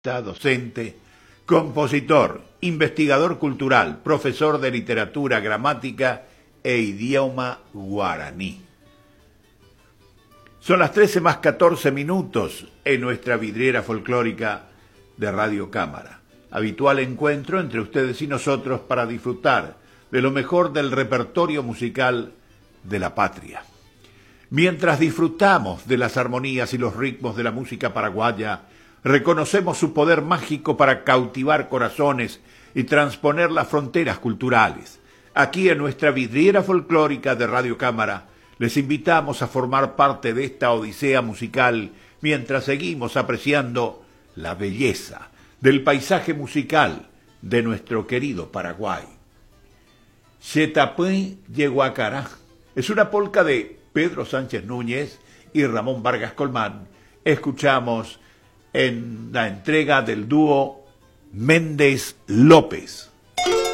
docente, compositor, investigador cultural, profesor de literatura, gramática e idioma guaraní. Son las 13 más 14 minutos en nuestra vidriera folclórica de Radio Cámara. Habitual encuentro entre ustedes y nosotros para disfrutar de lo mejor del repertorio musical de la patria. Mientras disfrutamos de las armonías y los ritmos de la música paraguaya, reconocemos su poder mágico para cautivar corazones y transponer las fronteras culturales. Aquí en nuestra vidriera folclórica de Radio Cámara, les invitamos a formar parte de esta odisea musical mientras seguimos apreciando la belleza del paisaje musical de nuestro querido Paraguay. Chetapé Yeguacará es una polca de Pedro Sánchez Núñez y Ramón Vargas Colmán. Escuchamos en la entrega del dúo Méndez López.